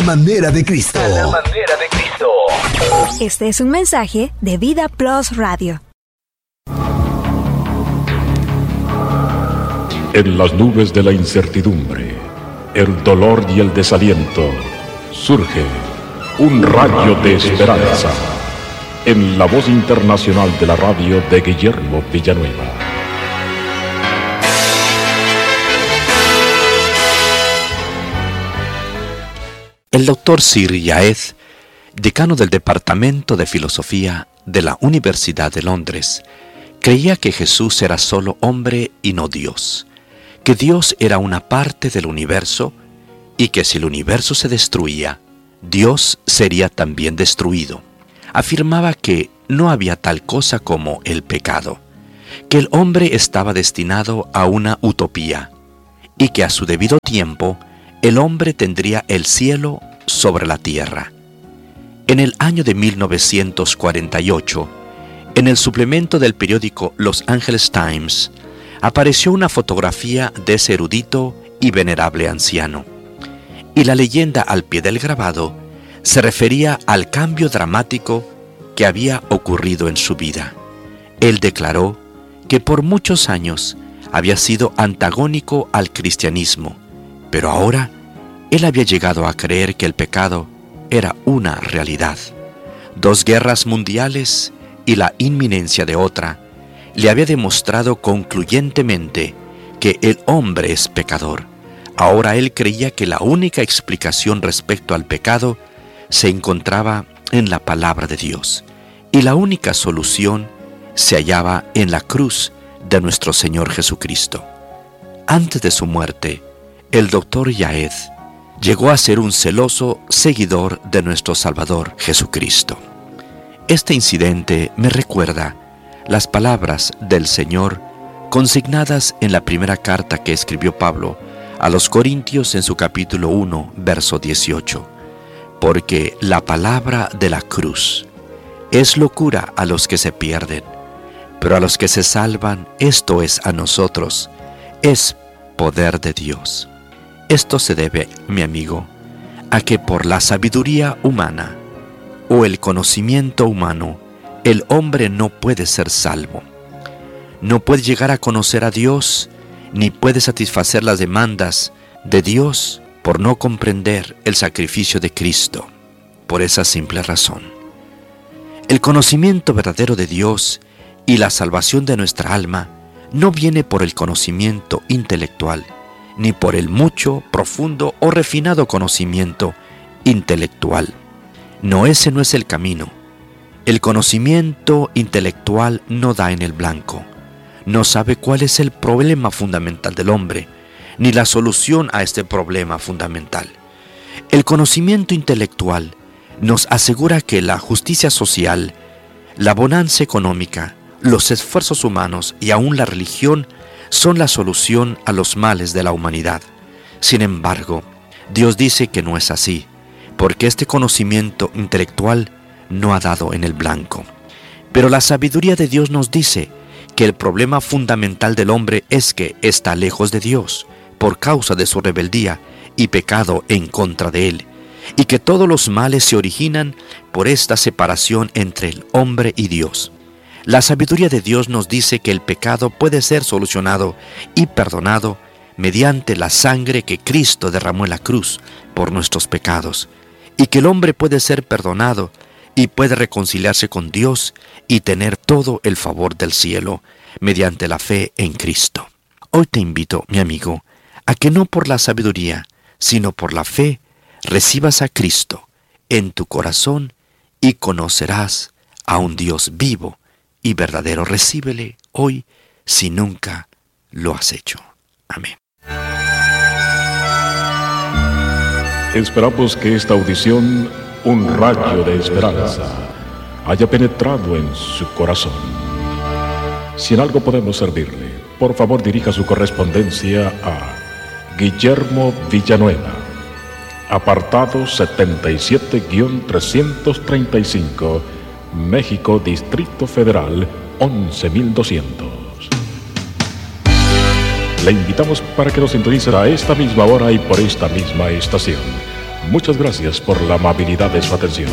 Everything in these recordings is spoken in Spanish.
Manera de Cristo. A la manera de Cristo. Este es un mensaje de Vida Plus Radio. En las nubes de la incertidumbre, el dolor y el desaliento, surge un rayo de esperanza en la voz internacional de la radio de Guillermo Villanueva. El doctor Sir Yaed, decano del Departamento de Filosofía de la Universidad de Londres, creía que Jesús era solo hombre y no Dios, que Dios era una parte del universo y que si el universo se destruía, Dios sería también destruido. Afirmaba que no había tal cosa como el pecado, que el hombre estaba destinado a una utopía y que a su debido tiempo el hombre tendría el cielo sobre la tierra. En el año de 1948, en el suplemento del periódico Los Angeles Times, apareció una fotografía de ese erudito y venerable anciano. Y la leyenda al pie del grabado se refería al cambio dramático que había ocurrido en su vida. Él declaró que por muchos años había sido antagónico al cristianismo, pero ahora él había llegado a creer que el pecado era una realidad. 2 guerras mundiales y la inminencia de otra le había demostrado concluyentemente que el hombre es pecador. Ahora él creía que la única explicación respecto al pecado se encontraba en la palabra de Dios, y la única solución se hallaba en la cruz de nuestro Señor Jesucristo. Antes de su muerte, el doctor Yaed llegó a ser un celoso seguidor de nuestro Salvador Jesucristo. Este incidente me recuerda las palabras del Señor consignadas en la primera carta que escribió Pablo a los Corintios en su capítulo 1, verso 18. Porque la palabra de la cruz es locura a los que se pierden, pero a los que se salvan, esto es a nosotros, es poder de Dios. Esto se debe, mi amigo, a que por la sabiduría humana o el conocimiento humano, el hombre no puede ser salvo. No puede llegar a conocer a Dios, ni puede satisfacer las demandas de Dios por no comprender el sacrificio de Cristo. Por esa simple razón, el conocimiento verdadero de Dios y la salvación de nuestra alma no viene por el conocimiento intelectual, ni por el mucho, profundo o refinado conocimiento intelectual. No, ese no es el camino. El conocimiento intelectual no da en el blanco. No sabe cuál es el problema fundamental del hombre, ni la solución a este problema fundamental. El conocimiento intelectual nos asegura que la justicia social, la bonanza económica, los esfuerzos humanos y aún la religión son la solución a los males de la humanidad. Sin embargo, Dios dice que no es así, porque este conocimiento intelectual no ha dado en el blanco. Pero la sabiduría de Dios nos dice que el problema fundamental del hombre es que está lejos de Dios por causa de su rebeldía y pecado en contra de Él, y que todos los males se originan por esta separación entre el hombre y Dios. La sabiduría de Dios nos dice que el pecado puede ser solucionado y perdonado mediante la sangre que Cristo derramó en la cruz por nuestros pecados, y que el hombre puede ser perdonado y puede reconciliarse con Dios y tener todo el favor del cielo mediante la fe en Cristo. Hoy te invito, mi amigo, a que no por la sabiduría, sino por la fe, recibas a Cristo en tu corazón y conocerás a un Dios vivo y verdadero. Recíbele hoy si nunca lo has hecho. Amén. Esperamos que esta audición, un rayo de esperanza, haya penetrado en su corazón. Si en algo podemos servirle, por favor dirija su correspondencia a Guillermo Villanueva, apartado 77-335, México, Distrito Federal, 11,200. Le invitamos para que nos sintonice a esta misma hora y por esta misma estación. Muchas gracias por la amabilidad de su atención.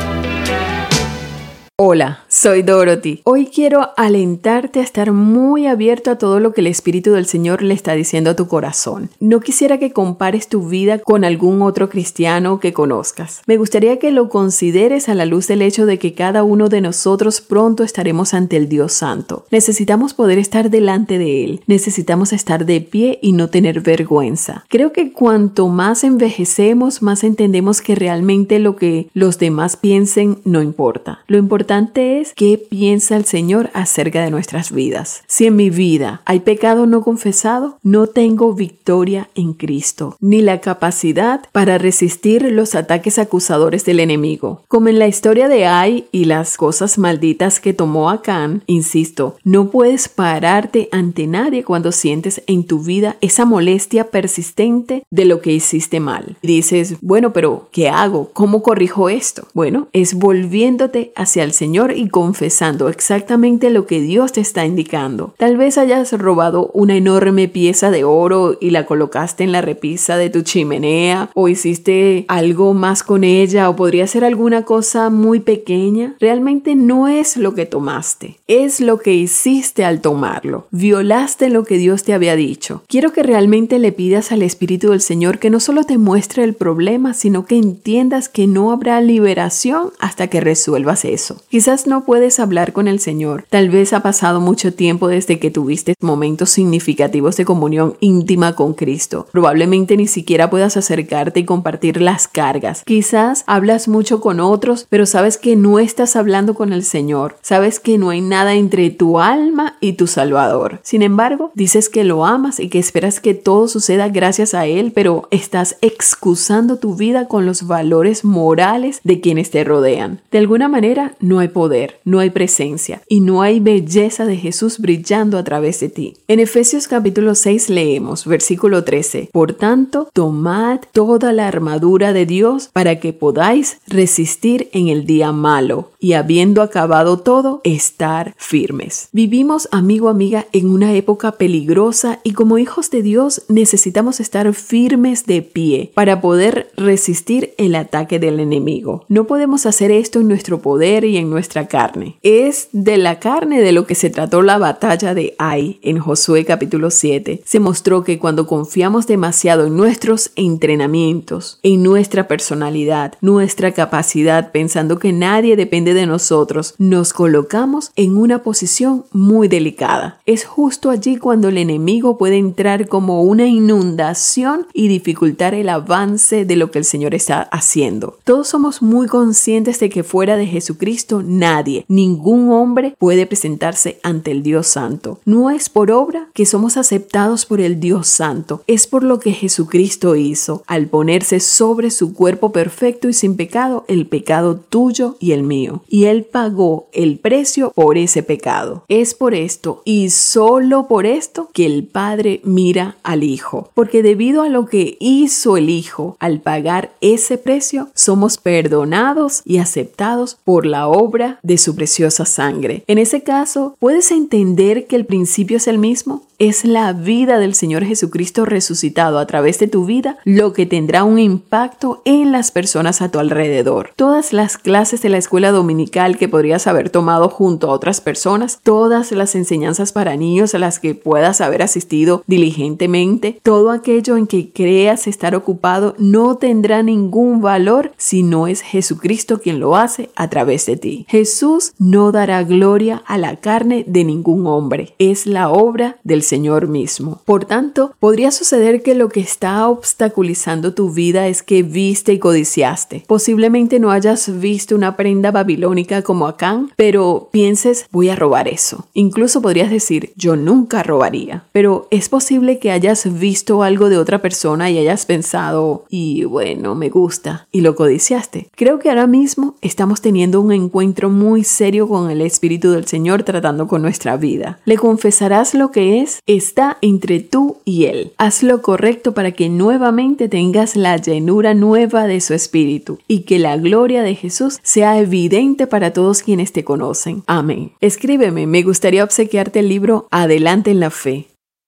Hola, soy Dorothy. Hoy quiero alentarte a estar muy abierto a todo lo que el Espíritu del Señor le está diciendo a tu corazón. No quisiera que compares tu vida con algún otro cristiano que conozcas. Me gustaría que lo consideres a la luz del hecho de que cada uno de nosotros pronto estaremos ante el Dios Santo. Necesitamos poder estar delante de Él. Necesitamos estar de pie y no tener vergüenza. Creo que cuanto más envejecemos, más entendemos que realmente lo que los demás piensen no importa. Lo importante es qué piensa el Señor acerca de nuestras vidas. Si en mi vida hay pecado no confesado, no tengo victoria en Cristo, ni la capacidad para resistir los ataques acusadores del enemigo. Como en la historia de Ai y las cosas malditas que tomó Acán, insisto, no puedes pararte ante nadie cuando sientes en tu vida esa molestia persistente de lo que hiciste mal. Dices, bueno, pero ¿qué hago? ¿Cómo corrijo esto? Bueno, es volviéndote hacia el Señor y confesando exactamente lo que Dios te está indicando. Tal vez hayas robado una enorme pieza de oro y la colocaste en la repisa de tu chimenea, o hiciste algo más con ella, o podría ser alguna cosa muy pequeña. Realmente no es lo que tomaste, es lo que hiciste al tomarlo. Violaste lo que Dios te había dicho. Quiero que realmente le pidas al Espíritu del Señor que no solo te muestre el problema, sino que entiendas que no habrá liberación hasta que resuelvas eso. Quizás no puedes hablar con el Señor. Tal vez ha pasado mucho tiempo desde que tuviste momentos significativos de comunión íntima con Cristo. Probablemente ni siquiera puedas acercarte y compartir las cargas. Quizás hablas mucho con otros, pero sabes que no estás hablando con el Señor. Sabes que no hay nada entre tu alma y tu Salvador. Sin embargo, dices que lo amas y que esperas que todo suceda gracias a Él, pero estás excusando tu vida con los valores morales de quienes te rodean. De alguna manera, no hay poder, no hay presencia y no hay belleza de Jesús brillando a través de ti. En Efesios capítulo 6 leemos, versículo 13, por tanto, tomad toda la armadura de Dios para que podáis resistir en el día malo y habiendo acabado todo, estar firmes. Vivimos, amigo, amiga, en una época peligrosa y como hijos de Dios necesitamos estar firmes de pie para poder resistir el ataque del enemigo. No podemos hacer esto en nuestro poder y en nuestra carne. Es de la carne de lo que se trató la batalla de Ai en Josué capítulo 7. Se mostró que cuando confiamos demasiado en nuestros entrenamientos, en nuestra personalidad, nuestra capacidad, pensando que nadie depende de nosotros, nos colocamos en una posición muy delicada. Es justo allí cuando el enemigo puede entrar como una inundación y dificultar el avance de lo que el Señor está haciendo. Todos somos muy conscientes de que fuera de Jesucristo nadie, ningún hombre puede presentarse ante el Dios Santo. No es por obra que somos aceptados por el Dios Santo, es por lo que Jesucristo hizo al ponerse sobre su cuerpo perfecto y sin pecado el pecado tuyo y el mío. Y Él pagó el precio por ese pecado. Es por esto y solo por esto que el Padre mira al Hijo, porque debido a lo que hizo el Hijo al pagar ese precio, somos perdonados y aceptados por la obra de su preciosa sangre. En ese caso, ¿puedes entender que el principio es el mismo? Es la vida del Señor Jesucristo resucitado a través de tu vida lo que tendrá un impacto en las personas a tu alrededor. Todas las clases de la escuela dominical que podrías haber tomado junto a otras personas, todas las enseñanzas para niños a las que puedas haber asistido diligentemente, todo aquello en que creas estar ocupado no tendrá ningún valor si no es Jesucristo quien lo hace a través de ti. Jesús no dará gloria a la carne de ningún hombre. Es la obra del Señor mismo. Por tanto, podría suceder que lo que está obstaculizando tu vida es que viste y codiciaste. Posiblemente no hayas visto una prenda babilónica como Acán, pero pienses, voy a robar eso. Incluso podrías decir, yo nunca robaría. Pero es posible que hayas visto algo de otra persona y hayas pensado, y bueno, me gusta, y lo codiciaste. Creo que ahora mismo estamos teniendo un encuentro muy serio con el Espíritu del Señor tratando con nuestra vida. Le confesarás lo que es, está entre tú y Él. Haz lo correcto para que nuevamente tengas la llenura nueva de su Espíritu y que la gloria de Jesús sea evidente para todos quienes te conocen. Amén. Escríbeme, me gustaría obsequiarte el libro Adelante en la Fe.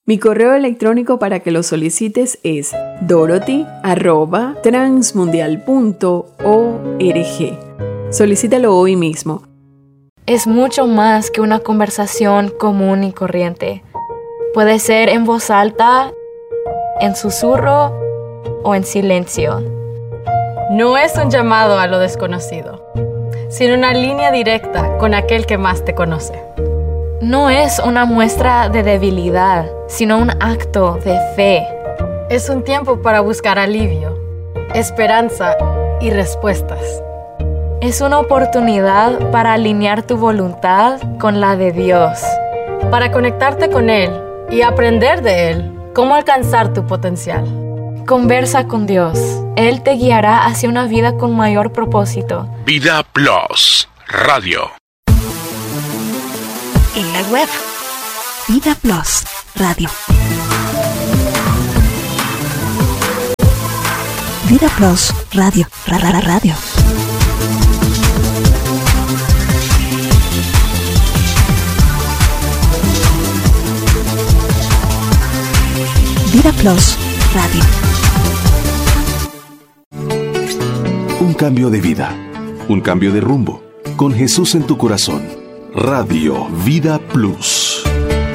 Mi correo electrónico para que lo solicites es dorothy@transmundial.org. Solicítalo hoy mismo. Es mucho más que una conversación común y corriente. Puede ser en voz alta, en susurro o en silencio. No es un llamado a lo desconocido, sino una línea directa con aquel que más te conoce. No es una muestra de debilidad, sino un acto de fe. Es un tiempo para buscar alivio, esperanza y respuestas. Es una oportunidad para alinear tu voluntad con la de Dios. Para conectarte con Él y aprender de Él cómo alcanzar tu potencial. Conversa con Dios. Él te guiará hacia una vida con mayor propósito. Vida Plus Radio. En la web, Vida Plus Radio. Vida Plus Radio. Radio. Vida Plus Radio. Un cambio de vida, un cambio de rumbo, con Jesús en tu corazón. Radio Vida Plus.